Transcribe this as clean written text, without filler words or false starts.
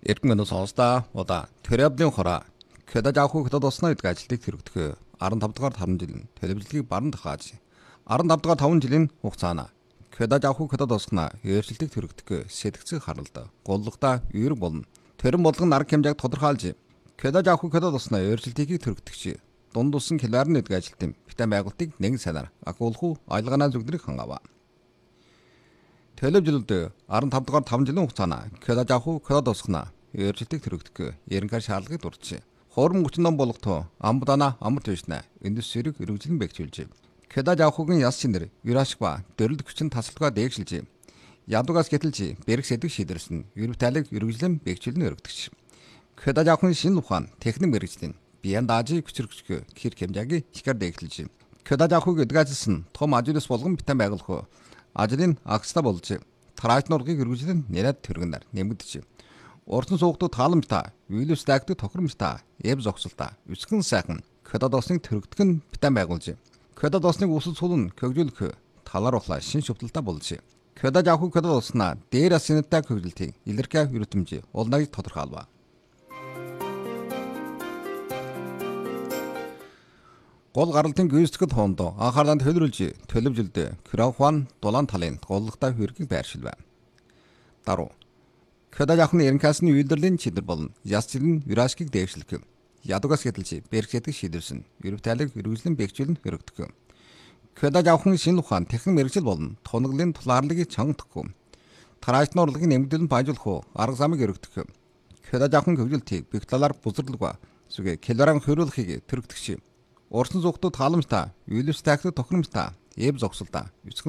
Эргэн өнөө сонсдоо удаа төрөблийн хороо көдөж авах хөтөд уснаа гэдэг ажилтыг хэрэгдэх 15 дугаар 5 жил төлөвлөлтийг баран дахааж 15 дугаар 5 жилийн хугацаана көдөж авах хөтөд уснаа өөрчлөлтийг хэрэгдэх сэтгцэг харалт голлогода үүрэг болно. Төрөн болгон арга хэмжээг тодорхойлж көдөж авах хөтөд уснаа өөрчлөлтийг хэрэгдэх дунд усан килоарны гэдэг ажилтын битэн байгуултыг нэгэн санаар агуулхуу ойлгоноо зүгдрийг хангава. Төлөвлөлд 15 дугаар 5 жилийн хугацаана көдөж авах хөтөд уснаа өөрчлөлтийг хэрэгдэх ерөнхий шаардлагыг дурдж хором 30 ном болгото амбудана амт төшнэ эндүс зэрэг өргөжлөн бэхжүүлж көдөж авахын яс шинээр юрашгва дөрөлд хүчин тасалгаа дээгшилж ядугаас гэтэлж бэрх сэдэг шийдэрсэн ерөв тайлыг өргөжлөн бэхжүүлнэ өргөдөгч көдөж авахын шинэ ухаан техник мэргэжлийн биеэн даажи хүчрэгчгөө хэр хэмжээгийн хикар дээгшилж көдөж авахыг эдгэжсэн том ажлаас болгон битэн байгуулах ажлын агста болж тараачны ургыг өргөжлөн нэрэд төргөнөр нэмэгдэж Орчин суугтууд тааламжтай, вирус дагдаг тохиромжтой, эв зогсолтой, өсгөн сайхан көдөд осныг төрөгдөх нь битэн байгуулж. Көдөд осныг үсэл сулн көгжүүлэх талаар ухлаа шин шүтэлтэй болж. Көдөж авах көдөд оснаа дээр асинтай көгжүүлтийг илэрхий өрөтөмж улныг тодорхойлов. Гол гаралтын гүйцэтгэл хоондоо анхаарлаа төлөвлөж төлөвлөлд Краухан дулаан талын голлоготой хөргийг байршилв. Даруу көдөж авахны ерөнхийсний үйлдвэрлэлийн чиглэл болон яс жилийн вирашгийг дэвшлэх. Ядугаас гэтэлж бэрх сэдэг шийдвэрсэн ерөв тайлыг өргөжлөн бэхжүүлэн өргөдөх. Көдөж авахын шинэ ухаан техник мэргэжил болон тунаглалын тулаарлыг чангадах. Тараачны урлагийг нэмэгдүүлэн баяжуулах арга замыг өргөдөх. Көдөж авахын хөгжилтийг бүх талаар бузарлага зүгээ килограмм хөрүүлэхийг төрөгдөгч. Орчин суугтууд халамжтай, вирус тагдаг тохиромжтой, эв зогсолтой,